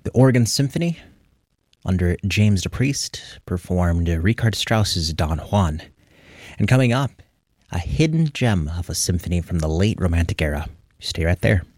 The Oregon Symphony, under James DePriest, performed Richard Strauss's Don Juan. And coming up, a hidden gem of a symphony from the late Romantic era. Stay right there.